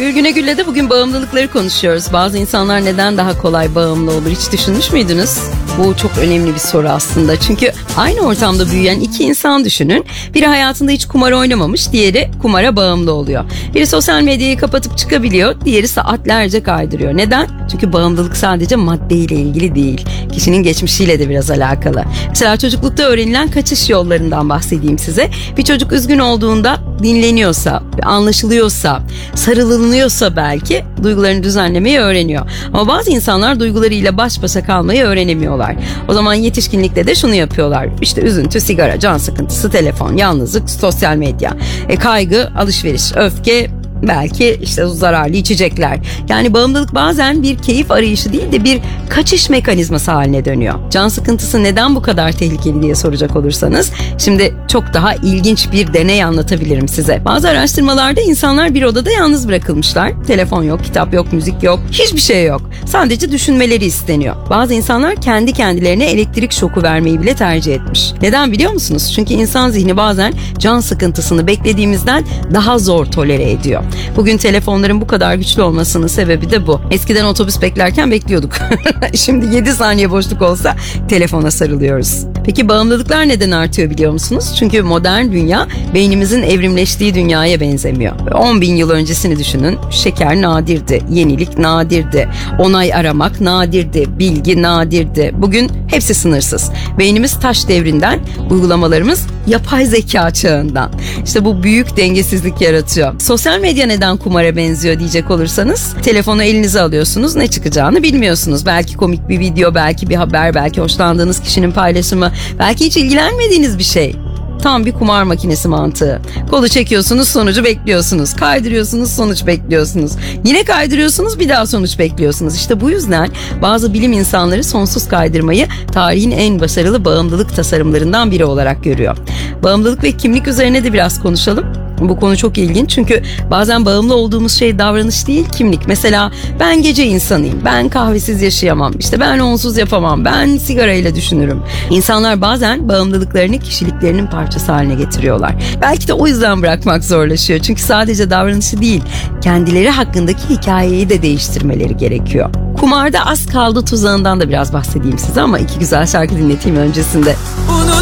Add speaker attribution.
Speaker 1: Gülgüne Gül'le de bugün bağımlılıkları konuşuyoruz. Bazı insanlar neden daha kolay bağımlı olur hiç düşünmüş müydünüz? Bu çok önemli bir soru aslında. Çünkü aynı ortamda büyüyen iki insan düşünün. Biri hayatında hiç kumar oynamamış, diğeri kumara bağımlı oluyor. Biri sosyal medyayı kapatıp çıkabiliyor, diğeri saatlerce kaydırıyor. Neden? Çünkü bağımlılık sadece maddeyle ilgili değil. Kişinin geçmişiyle de biraz alakalı. Mesela çocuklukta öğrenilen kaçış yollarından bahsedeyim size. Bir çocuk üzgün olduğunda dinleniyorsa, anlaşılıyorsa, sarılınıyorsa belki duygularını düzenlemeyi öğreniyor. Ama bazı insanlar duygularıyla baş başa kalmayı öğrenemiyorlar. O zaman yetişkinlikte de şunu yapıyorlar. İşte üzüntü, sigara, can sıkıntısı, telefon, yalnızlık, sosyal medya, kaygı, alışveriş, öfke, belki işte zararlı içecekler. Yani bağımlılık bazen bir keyif arayışı değil de bir kaçış mekanizması haline dönüyor. Can sıkıntısı neden bu kadar tehlikeli diye soracak olursanız, şimdi çok daha ilginç bir deney anlatabilirim size. Bazı araştırmalarda insanlar bir odada yalnız bırakılmışlar. Telefon yok, kitap yok, müzik yok, hiçbir şey yok. Sadece düşünmeleri isteniyor. Bazı insanlar kendi kendilerine elektrik şoku vermeyi bile tercih etmiş. Neden biliyor musunuz? Çünkü insan zihni bazen can sıkıntısını beklediğimizden daha zor tolere ediyor. Bugün telefonların bu kadar güçlü olmasının sebebi de bu. Eskiden otobüs beklerken bekliyorduk. Şimdi 7 saniye boşluk olsa telefona sarılıyoruz. Peki bağımlılıklar neden artıyor biliyor musunuz? Çünkü modern dünya beynimizin evrimleştiği dünyaya benzemiyor. 10.000 yıl öncesini düşünün. Şeker nadirdi, yenilik nadirdi, onay aramak nadirdi, bilgi nadirdi. Bugün hepsi sınırsız. Beynimiz taş devrinden, uygulamalarımız yapay zeka çağından. İşte bu büyük dengesizlik yaratıyor. Sosyal medya neden kumara benziyor diyecek olursanız, telefonu elinize alıyorsunuz, ne çıkacağını bilmiyorsunuz. Belki komik bir video, belki bir haber, belki hoşlandığınız kişinin paylaşımı, belki hiç ilgilenmediğiniz bir şey. Tam bir kumar makinesi mantığı. Kolu çekiyorsunuz, sonucu bekliyorsunuz. Kaydırıyorsunuz, sonuç bekliyorsunuz. Yine kaydırıyorsunuz, bir daha sonuç bekliyorsunuz. İşte bu yüzden bazı bilim insanları sonsuz kaydırmayı tarihin en başarılı bağımlılık tasarımlarından biri olarak görüyor. Bağımlılık ve kimlik üzerine de biraz konuşalım. Bu konu çok ilginç çünkü bazen bağımlı olduğumuz şey davranış değil, kimlik. Mesela ben gece insanıyım, ben kahvesiz yaşayamam, işte ben onsuz yapamam, ben sigarayla düşünürüm. İnsanlar bazen bağımlılıklarını kişiliklerinin parçası haline getiriyorlar. Belki de o yüzden bırakmak zorlaşıyor. Çünkü sadece davranışı değil, kendileri hakkındaki hikayeyi de değiştirmeleri gerekiyor. Kumarda az kaldı tuzağından da biraz bahsedeyim size ama iki güzel şarkı dinleteyim öncesinde.